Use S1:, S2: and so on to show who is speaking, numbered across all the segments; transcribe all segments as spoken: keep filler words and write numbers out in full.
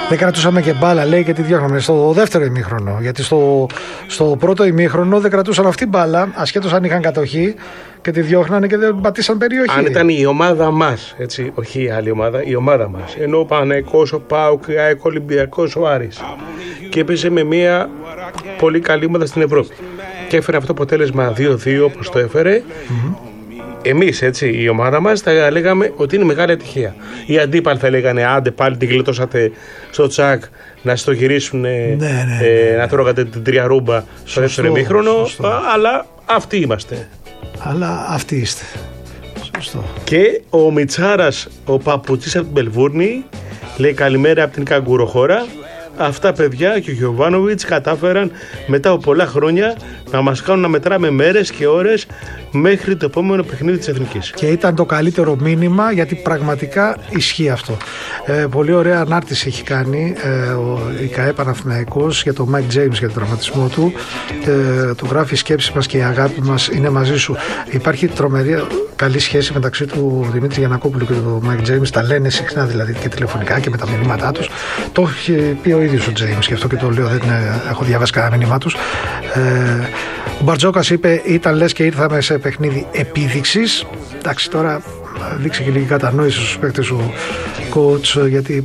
S1: Δεν κρατούσαμε και μπάλα, λέει, και τη διώχναμε στο δεύτερο ημίχρονο. Γιατί στο, στο πρώτο ημίχρονο δεν κρατούσαν αυτή μπάλα, ασχέτως αν είχαν κατοχή, και τη διώχνανε και δεν πατήσαν περιοχή.
S2: Αν ήταν η ομάδα μας, έτσι, όχι η άλλη ομάδα, η ομάδα μας. Ενώ ο Παναθηναϊκός, ο ΠΑΟΚ, ο Ολυμπιακός, ο Άρης. Και έπαιζε με μια πολύ καλή ομάδα στην Ευρώπη. Και έφερε αυτό το αποτέλεσμα δύο δύο, όπως το έφερε. Mm-hmm. Εμείς, έτσι, η ομάδα μας, θα λέγαμε ότι είναι μεγάλη ατυχία. Οι αντίπαλοι θα λέγανε, άντε πάλι την γλιτώσατε στο τσακ, να στο γυρίσουν, ναι, ναι, ναι. Ε, να τρώγατε την τρία ρούμπα στο δεύτερο ημίχρονο. Αλλά αυτοί είμαστε.
S1: Αλλά αυτοί είστε. Σωστό.
S2: Και ο Μιτσάρας, ο παπουτσής από την Μελβούρνη, λέει καλημέρα από την Καγκουροχώρα. Αυτά παιδιά και ο Γιοβάνοβιτς κατάφεραν μετά από πολλά χρόνια να μας κάνουν να μετράμε μέρες και ώρες μέχρι το επόμενο παιχνίδι της Εθνικής.
S1: Και ήταν το καλύτερο μήνυμα, γιατί πραγματικά ισχύει αυτό. Ε, πολύ ωραία ανάρτηση έχει κάνει ε, ο ΙΚΑΕ Παναθηναϊκός για τον Μάικ Τζέιμς, για τον τραυματισμό του. Ε, το γράφει: η σκέψη μας και η αγάπη μας είναι μαζί σου. Υπάρχει τρομερή καλή σχέση μεταξύ του Δημήτρη Γιαννακόπουλου και του Μάικ Τζέιμς. Τα λένε συχνά δηλαδή και τηλεφωνικά και με τα μηνύματά τους. Το έχει πει ο ίδιος ο Τζέιμς, γι' αυτό και το λέω, δεν είναι, έχω διαβάσει κανένα μήνυμά τους. Ε, ο Μπαρτζόκας είπε: ήταν λες και ήρθαμε σε παιχνίδι επίδειξης. Εντάξει, τώρα δείξει και λίγη κατανόηση στους παίκτες ο coach, γιατί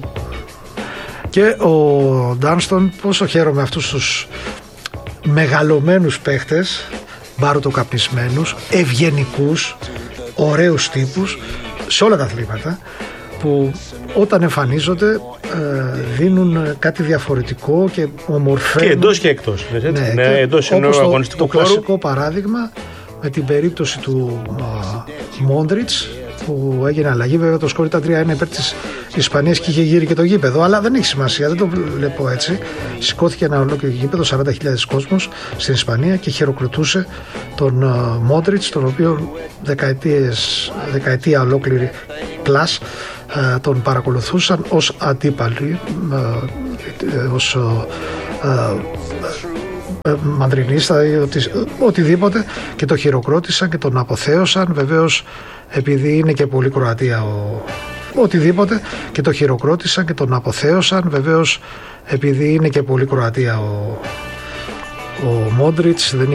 S1: και ο Ντάνστον, πόσο χαίρομαι αυτούς τους μεγαλωμένους παίκτες, μπάρωτοκαπνισμένους, ευγενικούς, ωραίους τύπους σε όλα τα αθλήματα, που όταν εμφανίζονται ε, δίνουν κάτι διαφορετικό και ομορφαίνουν.
S2: Και εντός και εκτός. Ναι,
S1: ναι,
S2: ναι,
S1: και
S2: εντός είναι
S1: όπως
S2: ο
S1: το,
S2: αγωνιστικό
S1: το κλασικό παράδειγμα με την περίπτωση του Μόντριτς, που έγινε αλλαγή. Βέβαια το σκορ ήταν τρία ένα υπέρ της Ισπανίας και είχε γύρει και το γήπεδο, αλλά δεν έχει σημασία, δεν το βλέπω έτσι. Σηκώθηκε ένα ολόκληρο γήπεδο, σαράντα χιλιάδες κόσμος στην Ισπανία, και χειροκροτούσε τον Μόντριτς, τον οποίο δεκαετίες, δεκαετία ολόκληρη πλάς τον παρακολουθούσαν ως αντίπαλοι, ως μανδρινίστα ή οτι, οτιδήποτε, και το χειροκρότησαν και τον αποθέωσαν. Βεβαίως επειδή είναι και πολύ Κροατία ο, οτιδήποτε, και το χειροκρότησαν και τον αποθέωσαν. Βεβαίως επειδή είναι και πολύ Κροατία ο, ο Μόντριτς, δεν